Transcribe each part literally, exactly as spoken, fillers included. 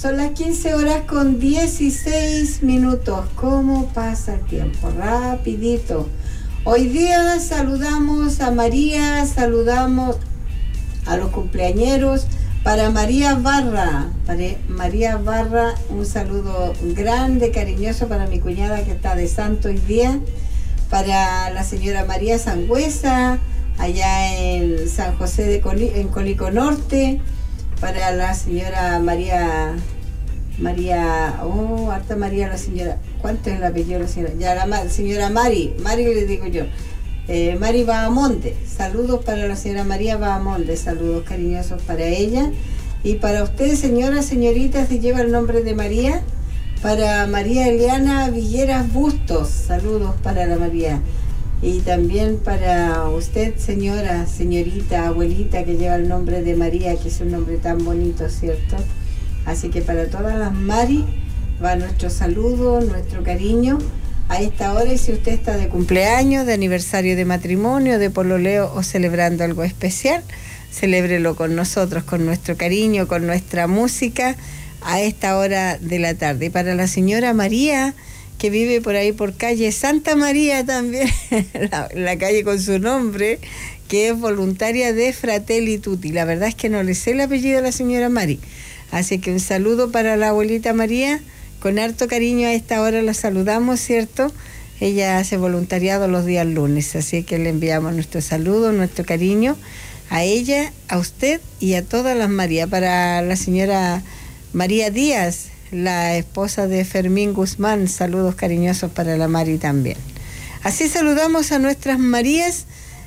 Son las quince horas con dieciséis minutos. ¿Cómo pasa el tiempo? Rapidito. Hoy día saludamos a María, saludamos a los cumpleañeros. Para María Barra, para María Barra, un saludo grande, cariñoso para mi cuñada que está de santo hoy día. Para la señora María Sangüesa, allá en San José de Coli, en Colico Norte. Para la señora María, María, oh, harta María la señora, ¿cuánto es el apellido de la señora? Ya la señora Mari, Mari le digo yo, eh, Mari Bahamonde, saludos para la señora María Bahamonde, saludos cariñosos para ella. Y para usted, señora, señorita, se lleva el nombre de María, para María Eliana Villeras Bustos, saludos para la María. Y también para usted, señora, señorita, abuelita, que lleva el nombre de María, que es un nombre tan bonito, ¿cierto? Así que para todas las Mari va nuestro saludo, nuestro cariño a esta hora. Y si usted está de cumpleaños, de aniversario de matrimonio, de pololeo o celebrando algo especial, celébrelo con nosotros, con nuestro cariño, con nuestra música a esta hora de la tarde. Y para la señora María, que vive por ahí por calle Santa María también, la, la calle con su nombre, que es voluntaria de Fratelli Tutti. La verdad es que no le sé el apellido de la señora Mari. Así que un saludo para la abuelita María, con harto cariño a esta hora la saludamos, ¿cierto? Ella hace voluntariado los días lunes, así que le enviamos nuestro saludo, nuestro cariño a ella, a usted y a todas las Marías. Para la señora María Díaz, la esposa de Fermín Guzmán, saludos cariñosos para la Mari también. Así saludamos a nuestras Marías.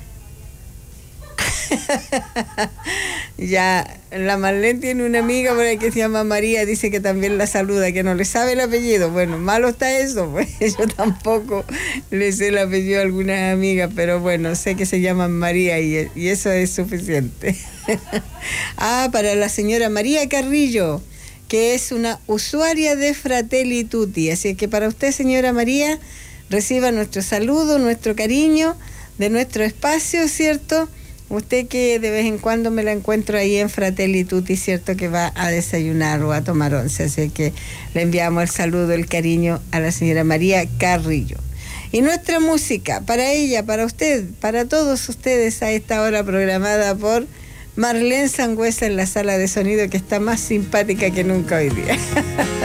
Ya, la Marlene tiene una amiga por ahí que se llama María, dice que también la saluda, que no le sabe el apellido. Bueno, malo está eso, pues yo tampoco le sé el apellido a algunas amigas, pero bueno, sé que se llaman María y, y eso es suficiente. Ah, para la señora María Carrillo, que es una usuaria de Fratelli Tutti. Así que para usted, señora María, reciba nuestro saludo, nuestro cariño de nuestro espacio, ¿cierto? Usted que de vez en cuando me la encuentro ahí en Fratelli Tutti, ¿cierto? Que va a desayunar o a tomar once. Así que le enviamos el saludo, el cariño a la señora María Carrillo. Y nuestra música, para ella, para usted, para todos ustedes a esta hora programada por Marlene Sangüesa en la sala de sonido, que está más simpática que nunca hoy día.